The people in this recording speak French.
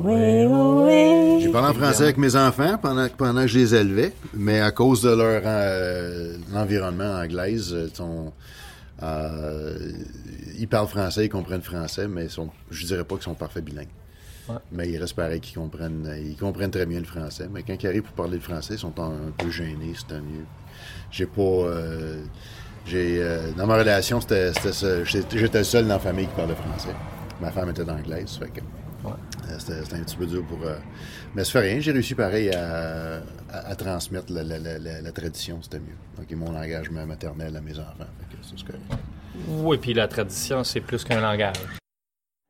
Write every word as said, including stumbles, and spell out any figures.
Oui, oui. J'ai parlé en français avec mes enfants pendant, pendant que je les élevais, mais à cause de leur euh, l'environnement anglais, sont, euh, ils parlent français, ils comprennent français, mais sont, je dirais pas qu'ils sont parfaits bilingues. Ouais. Mais il reste pareil qu'ils comprennent, ils comprennent très bien le français. Mais quand ils arrivent pour parler le français, ils sont un, un peu gênés, c'est un mieux. J'ai pas... Euh, j'ai, euh, dans ma relation, c'était, c'était ça, j'étais, j'étais le seul dans la famille qui parlait français. Ma femme était d'anglaise, fait que... Ouais. Euh, c'était, c'était un petit peu dur pour... Euh, mais ça fait rien, j'ai réussi pareil à, à, à transmettre la, la, la, la, la tradition, c'était mieux. Donc, mon langage maternel à mes enfants, fait que ça, c'est correct. Oui, puis la tradition, c'est plus qu'un langage.